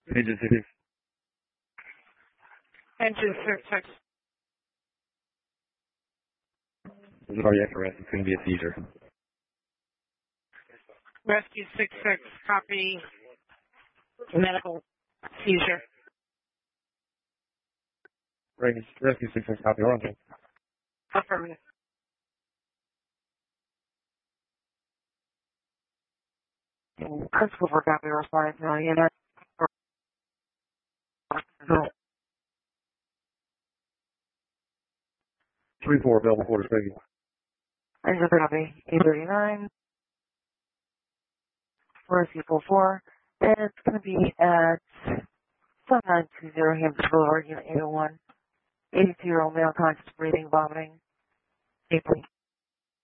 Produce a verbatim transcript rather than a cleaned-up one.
Engine six. Engine six six. This is cardiac arrest. It's going to be a seizure. Rescue six six, copy. Medical seizure. Rescue six six, copy. Orange. Affirmative. Principal for copy, respond to unit. three four, available quarters, thank you. Engine copy, eight thirty-nine. Rescue four four. And it's going to be at seven nine two zero Hampton Boulevard, unit eight oh one. eighty-two-year-old male conscious breathing, vomiting. Deeply.